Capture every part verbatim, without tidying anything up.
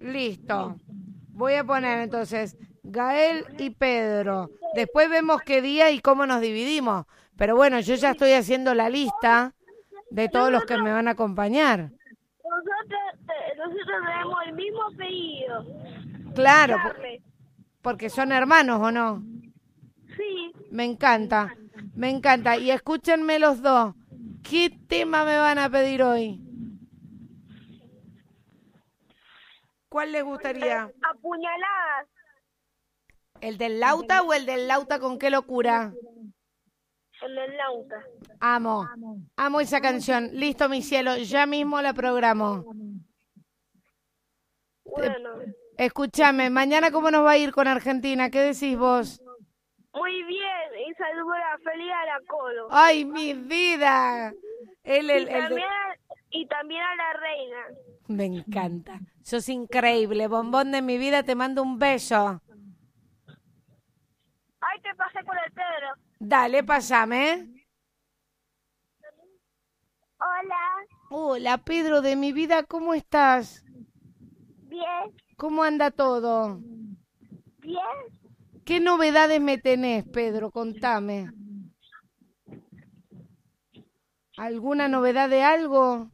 Listo. Voy a poner entonces Gael y Pedro. Después vemos qué día y cómo nos dividimos. Pero bueno, yo ya estoy haciendo la lista de todos los que me van a acompañar. Nosotros, eh, nosotros tenemos el mismo apellido. Claro, po- Charles. porque son hermanos, ¿o no? Sí. Me encanta, me encanta. Y escúchenme los dos. ¿Qué tema me van a pedir hoy? ¿Cuál les gustaría? Apuñaladas. ¿El del Lauta o el del Lauta con qué locura? En el Nauta. Amo, amo esa canción. Listo, mi cielo, ya mismo la programo. Bueno. Escúchame, mañana cómo nos va a ir con Argentina, ¿qué decís vos? Muy bien. Y saludo a Feliz a la Colo. ¡Ay, mi vida! Él, el, y, el de- también, a- y también a la reina. Me encanta. Sos increíble, bombón de mi vida, te mando un beso. Ay, te pasé con el Pedro. Dale, pasame. Hola. Hola, Pedro de mi vida, ¿cómo estás? Bien. ¿Cómo anda todo? Bien. ¿Qué novedades me tenés, Pedro? Contame. ¿Alguna novedad de algo?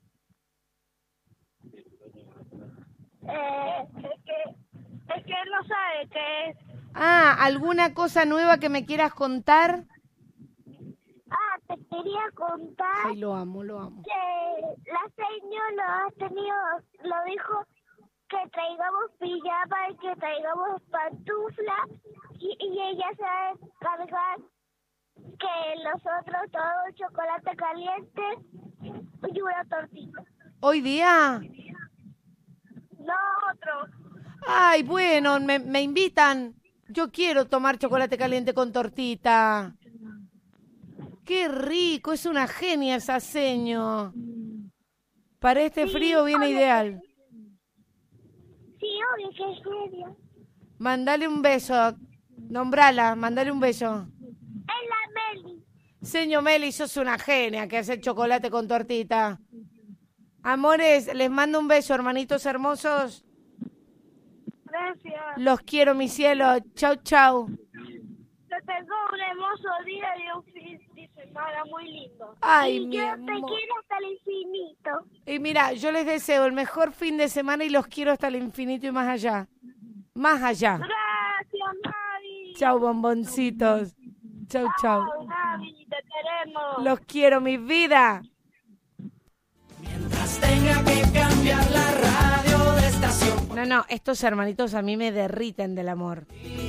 Eh, es que, es que él no sabe qué es. Ah, ¿alguna cosa nueva que me quieras contar? Ah, te quería contar Ay, lo amo, lo amo. que la señora lo ha tenido, lo dijo que traigamos pijama y que traigamos pantufla y, y ella se va a encargar que nosotros todos chocolate caliente y una tortita. ¿Hoy día? Nosotros. Ay, bueno, me, me invitan. Yo quiero tomar chocolate caliente con tortita. Qué rico, es una genia esa seño. Para este Sí, frío viene oye, ideal. Sí, obvio que es serio. Mandale un beso. Nombrala, mandale un beso. Es la Meli. Señor Meli, sos una genia que hace chocolate con tortita. Amores, les mando un beso, hermanitos hermosos. Gracias. Los quiero, mi cielo. Chau, chau. Te tengo un hermoso día y un fin de semana muy lindo. Ay, y mi yo te amor. quiero hasta el infinito. Y mira, yo les deseo el mejor fin de semana y los quiero hasta el infinito y más allá. Más allá. Gracias, Navi. Chau, bomboncitos. Chau, chau. Chao, Navi, te queremos. Los quiero, mi vida. Mientras tenga que cambiar la radio de estación. No, no, estos hermanitos a mí me derriten del amor.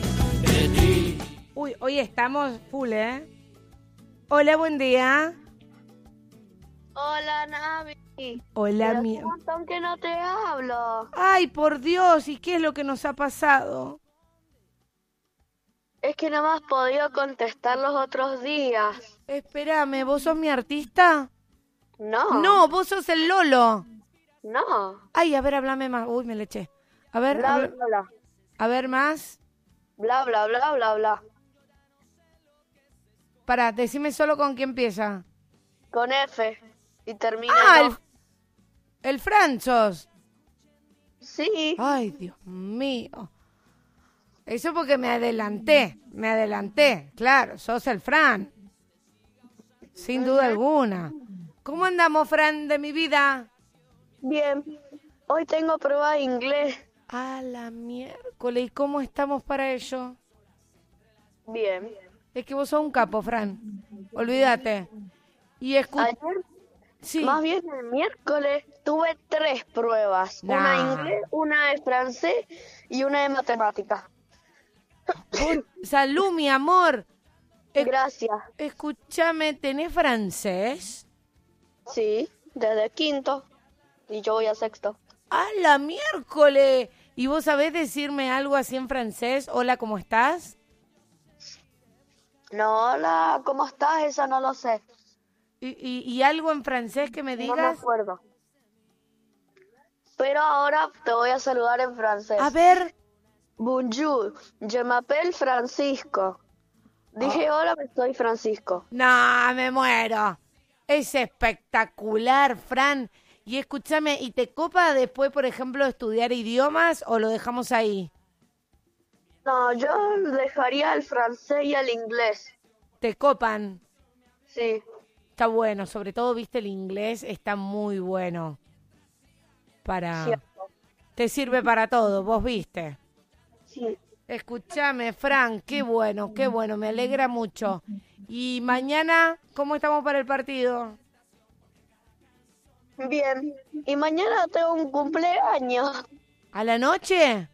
Uy, hoy estamos full, ¿eh? Hola, buen día. Hola, Navi. Hola, Pero mi... hace un montón que no te hablo. Ay, por Dios, ¿y qué es lo que nos ha pasado? Es que no me has podido contestar los otros días. Espérame, ¿vos sos mi artista? No. No, vos sos el Lolo. No. Ay, a ver, háblame más. Uy, me le eché. A ver, Bla, habla- bla, bla. a ver más. Bla, bla, bla, bla, bla. Pará, decime solo con quién empieza. Con F. Y termina Ah, en el, O. el Franzos. Sí. Ay, Dios mío. Eso porque me adelanté, me adelanté. Claro, sos el Fran. Sin duda alguna. ¿Cómo andamos, Fran, de mi vida? Bien. Hoy tengo prueba de inglés. A la miércoles. ¿Y cómo estamos para ello? Bien. Es que vos sos un capo, Fran. Olvídate. Y escucha... Ayer, Sí. más bien el miércoles, tuve tres pruebas. Nah. Una de inglés, una de francés y una de matemáticas. Vos- Salud, mi amor. Es- Gracias. Escúchame, ¿tenés francés? Sí, desde quinto. Y yo voy a sexto. ¡A la miércoles! ¿Y vos sabés decirme algo así en francés? Hola, ¿cómo estás? No, hola, ¿cómo estás? Eso no lo sé. ¿Y, y, y algo en francés que me No me digas? acuerdo. Pero ahora te voy a saludar en francés. A ver. Bonjour, je m'appelle Francisco. Dije, hola, soy Francisco. No, me muero. Es espectacular, Fran. Y escúchame, ¿y te copa después, por ejemplo, estudiar idiomas o lo dejamos ahí? No, yo dejaría el francés y el inglés. ¿Te copan? Sí. Está bueno, sobre todo, viste, el inglés está muy bueno. Para... Cierto. Te sirve para todo, vos viste. Sí. Escúchame, Fran, qué bueno, qué bueno, me alegra mucho. Y mañana, ¿cómo estamos para el partido? Bien. Y mañana tengo un cumpleaños. ¿A la noche?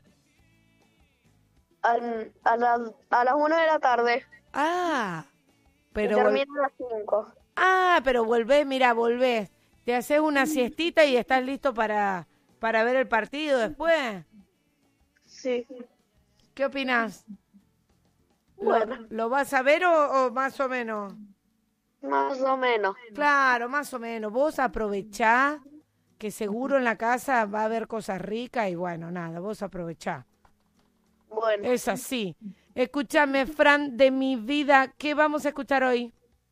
Al- a, las- a las una de la tarde. Ah, Y pero... vol- termina a las cinco. Ah, pero volvés, mira, volvés. Te haces una siestita y estás listo para, para ver el partido después. Sí. ¿Qué opinás? ¿Lo, Bueno. lo vas a ver o, o más o menos? Más o menos. Claro, más o menos. Vos aprovechá, que seguro en la casa va a haber cosas ricas y bueno, nada, vos aprovechá. Bueno. Es así. Escúchame, Fran, de mi vida, ¿qué vamos a escuchar hoy?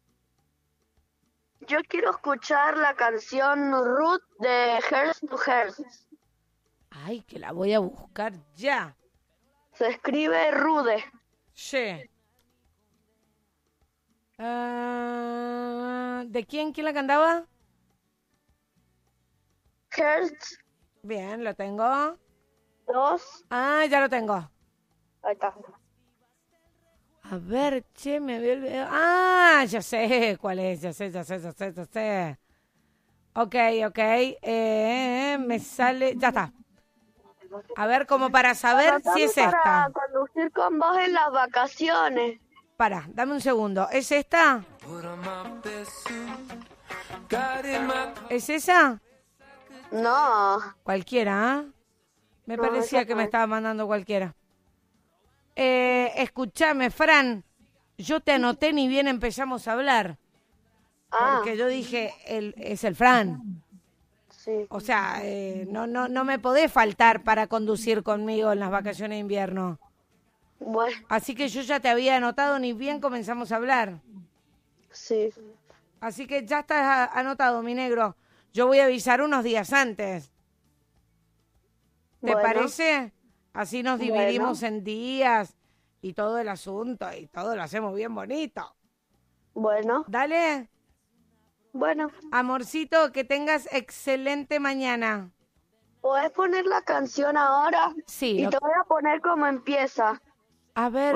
Yo quiero escuchar la canción Ruth de Hers to Hers. Ay, que la voy a buscar ya. Se escribe Rude. Sí. Ah, ¿de quién? ¿Quién la cantaba? Hers Bien, lo tengo. dos. Ah, ya lo tengo. Ahí está. A ver, che, me había olvidado. Ah, ya sé cuál es, ya sé, ya sé, ya sé, ya sé. Ok, ok. Eh, me sale, ya está. A ver, como para saber si es Anotame para esta. conducir con vos en las vacaciones. Para, dame un segundo. ¿Es esta? ¿Es esa? No. Cualquiera, ¿ah? Me No, parecía esa que no me es. estaba mandando cualquiera. Eh, escúchame, Fran. Yo te anoté ni bien empezamos a hablar. Ah, Porque yo dije, el, es el Fran. sí. O sea, eh, no, no, no me podés faltar para conducir conmigo en las vacaciones de invierno. Bueno, Así que yo ya te había anotado ni bien comenzamos a hablar. sí. Así que ya estás a- anotado, mi negro. Yo voy a avisar unos días antes. ¿Te Bueno. parece? Así nos Bueno. dividimos en días y todo el asunto y todo lo hacemos bien bonito. Bueno, Dale, bueno. amorcito, que tengas excelente mañana. ¿Podés poner la canción ahora? Sí, Y lo- te voy a poner cómo empieza. a ver,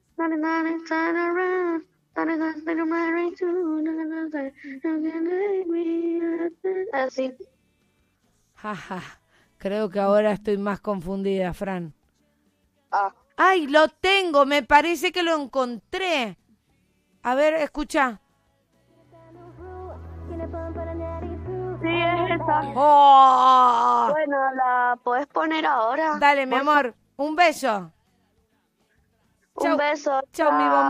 Así. jaja, creo que ahora estoy más confundida, Fran. Ah, ¡Ay, lo tengo! Me parece que lo encontré. A ver, escucha. sí, es esa. ¡Oh! Bueno, ¿la podés poner ahora? Dale, mi Por amor, un beso. Un Chau. beso. Chau, mi chao. bombón.